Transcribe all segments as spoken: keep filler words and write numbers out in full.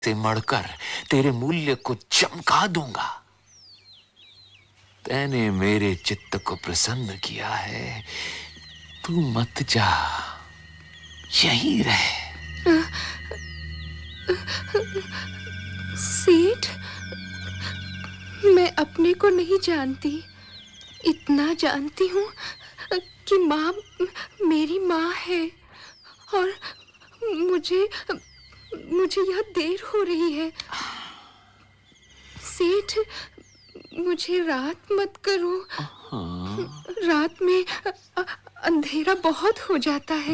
से मढ़कर तेरे मूल्य को चमका दूंगा। तैने मेरे चित्त को प्रसन्न किया है, तू मत जा, यहीं रह। सेठ, मैं अपने को नहीं जानती। इतना जानती हूँ कि माँ मेरी माँ है और मुझे मुझे यह देर हो रही है। सेठ, मुझे रात मत करो। रात में अंधेरा बहुत हो जाता है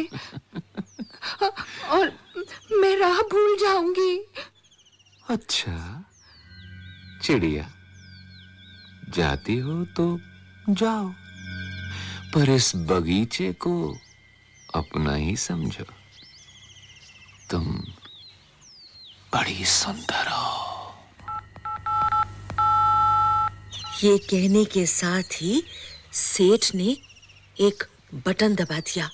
और मैं राह भूल जाऊंगी। अच्छा चिड़िया, जाती हो तो जाओ, पर इस बगीचे को अपना ही समझो। तुम बड़ी सुंदर हो। ये कहने के साथ ही सेठ ने एक बटन दबा दिया।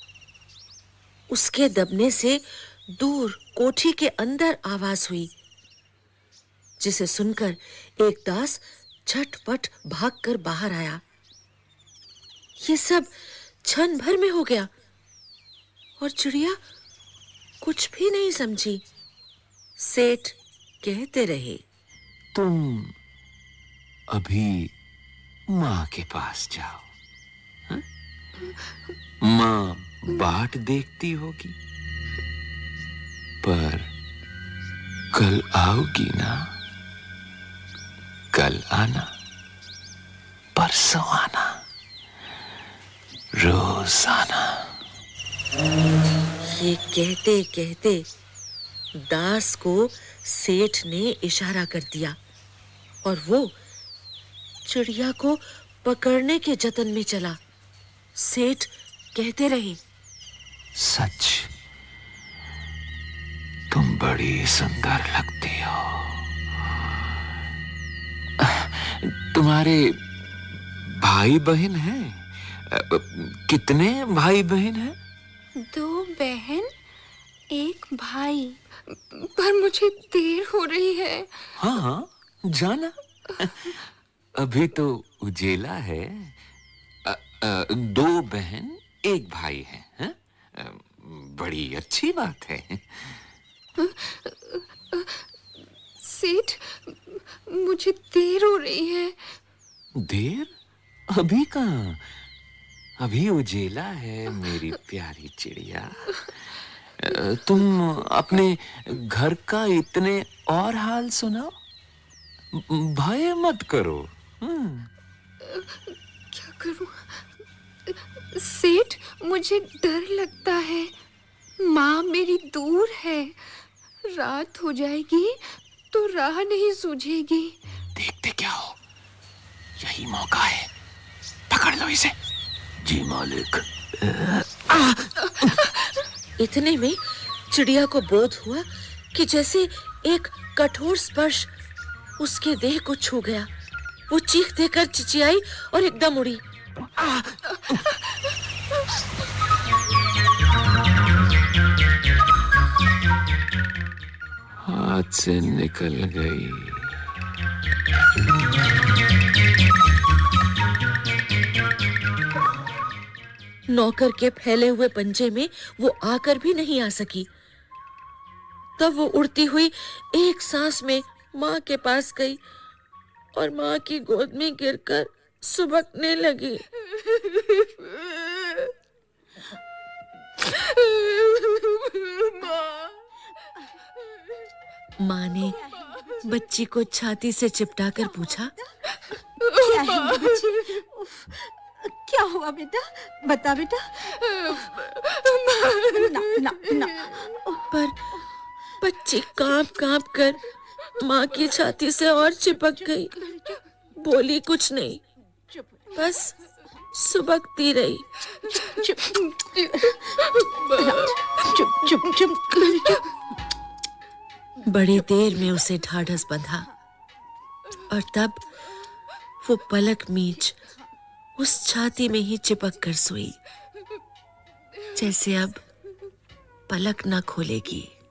उसके दबने से दूर कोठी के अंदर आवाज हुई, जिसे सुनकर एक दास झटपट भागकर बाहर आया। ये सब क्षण भर में हो गया और चिड़िया कुछ भी नहीं समझी। सेठ कहते रहे, तुम अभी माँ के पास जाओ। हा? माँ बाट देखती होगी, पर कल आओगी ना? कल आना, परसों आना, रोज आना। ये कहते कहते दास को सेठ ने इशारा कर दिया और वो चिड़िया को पकड़ने के जतन में चला। सेठ कहते रहे, सच तुम बड़ी सुंदर लगती हो। तुम्हारे भाई बहन हैं? कितने भाई बहन हैं? दो बहन, एक भाई, पर मुझे देर हो रही है। हाँ हाँ, जाना। अभी तो उजेला है। अ, अ, दो बहन एक भाई है, है? बड़ी अच्छी बात है। सेठ, मुझे देर हो रही है। देर? अभी कहाँ? अभी उजेला है मेरी प्यारी चिड़िया। तुम अपने घर का इतने और हाल सुनाओ। भय मत करो। क्या करूं? सेठ, मुझे डर लगता है। माँ मेरी दूर है। रात हो जाएगी तो राह नहीं सूझेगी। देखते क्या हो, यही मौका है, पकड़ लो इसे। जी मालिक। इतने में चिड़िया को बोध हुआ कि जैसे एक कठोर स्पर्श उसके देह को छू गया। वो चीख देकर चिचियाई और एकदम उड़ी। हाथ से निकल गई। नौकर के फैले हुए पंजे में वो आकर भी नहीं आ सकी। तब वो उड़ती हुई एक सांस में माँ के पास गई और माँ की गोद में गिरकर सुबकने लगी। माँ ने बच्ची को छाती से चिपटाकर पूछा, क्या है बच्ची? क्या हुआ बेटा? बता बेटा। ना ना ना। पर बच्ची कांप-कांप कर माँ की छाती से और चिपक गई। बोली कुछ नहीं, बस सुबकती रही। चुप चुप चुप। बड़ी देर में उसे ढाढ़स बंधा और तब वो पलक मीच उस छाती में ही चिपक कर सोई, जैसे अब पलक न खोलेगी।